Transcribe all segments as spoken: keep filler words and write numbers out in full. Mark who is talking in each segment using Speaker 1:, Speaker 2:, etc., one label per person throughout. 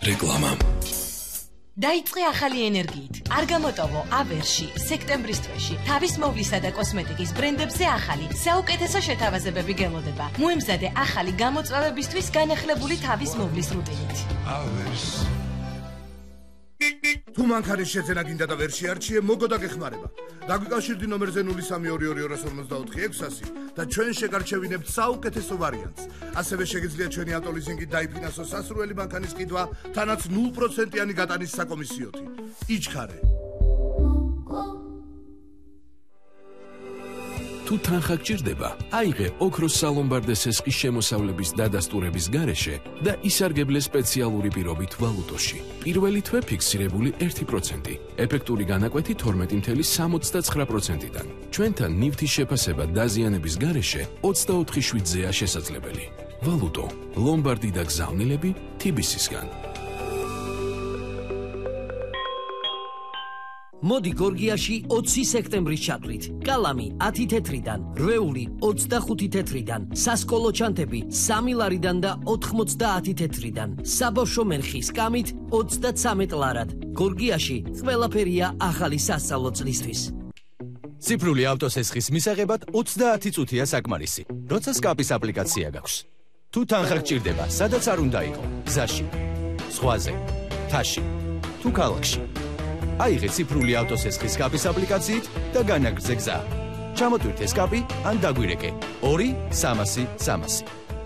Speaker 1: რეკლამა.
Speaker 2: დაიწყე ახალი ენერგიით. არ გამოტოვო ავერში, სექტემბრის თვეში. თავის მოვლისა და კოსმეტიკის ბრენდებზე ახალი, საუკეთესო შეთავაზებები გელოდება. მოემზადე ახალი გამოწვევებისთვის განახლებული თავის მოვლის რუტინით.
Speaker 1: ავერს.
Speaker 3: თუ მანქანის შეძენა გინდა და ვერ შეარჩიე, მოგო და გეხმარება. დაგვიკავშირდი ნომერზე ნული სამი ორი ორი ორ ორმოცდაოთხი ექვსასი და ჩვენ შეგარჩევინებთ საუკეთესო ვარიანტს. ასევე შეგიძლიათ ჩვენი ავტოლიზინგით დაიფინანსო სასურველი მანქანის ყიდვა, თანაც ნულ პროცენტიანი გატანის საკომისიოთი. იჩქარე.
Speaker 1: თუ თანხა გჭირდება, აიღე ოქროს სალომბარდეს ესყის შემოსავლების დადასტურების გარეშე და ისარგებლე სპეციალური პირობით ვალუტოში. პირველი თვე ფიქსირებული ერთი პროცენტი, ეფექტური განაკვეთი თორმეტი წუთი სამოცდაცხრა პროცენტიდან. ჩვენთან ნივთის შეფასება დაზიანების გარეშე ოცდაოთხი შვიდზეა შესაძლებელი. ვალუტო, ლომბარდი და გზავნილები თიბისისგან.
Speaker 4: მოდი გორგიაში ოცი სექტემბრის ჩათვლით. კალამი ათი თეთრიდან, რვეული ოცდახუთი თეთრიდან, სასკოლო ჩანთები სამი ლარიდან და ოთხმოცდაათი თეთრიდან, საბავშვო მერხი სკამით ოცდაცამეტ ლარად. გორგიაში ყველაფერია ახალი სასწავლო წლისთვის.
Speaker 5: ციფრული ავტოსესხის მისაღებად ოცდაათი წუთია საკმარისი, როცა სკაპის აპლიკაცია გაქვს. თუ თანხა გჭირდება, სადაც არ უნდა იყო, გზაში, ზღვაზე, მთაში, თუ ქალაქში. აიღე ციფრული ავტოსესხის სკაპის აპლიკაციით და განაგრძე გზა. ჩამოტვირთე სკაპი ან დაგვირეკე ორი სამასი სამასი.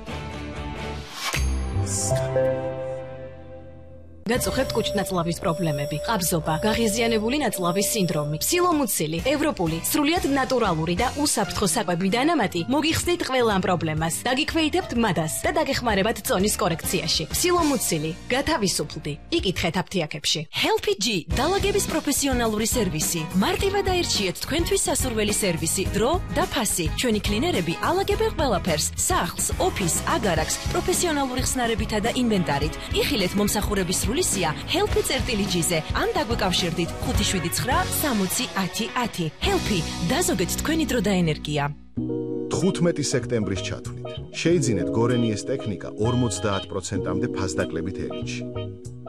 Speaker 2: გაწუხებთ კუჭნაწლავის პრობლემები, ყაბზობა, გაღიზიანებული ნაწლავის სინდრომი, ფსილომუცილი, ევროპული, სრულიად ნატურალური და უსაფრთხო საკვები დანამატი მოგიხსნით ყველა ამ პრობლემას. დაგიქვეითებთ მადას და დაგეხმარებათ წონის კორექციაში. ფსილომუცილი, გათავისუფლდი. იკითხეთ აფთიაქებში. Helpy G, დალაგების პროფესიონალური სერვისი. მარტივად აირჩიეთ თქვენთვის სასურველი სერვისი, დრო და ფასი. ჩვენი კლინერები ალაგებენ ყველაფერს, სახლს, ოფისს, აგარაკს, პროფესიონალური ხსნარებითა და ინვენტარით. იხილეთ მომსახურების სრული Helpy წერტილი G-ზე ან დაგვეკავშირდით ხუთი შვიდი ცხრა სამოცი ათი ათი. Helpy, დაზოგეთ თქვენი დრო და ენერგია.
Speaker 6: თხუთმეტი სექტემბრის ჩათვლით. შეიძინეთ გორენიეს ტექნიკა ორმოცდაათ პროცენტამდე ფასდაკლებით ელინში.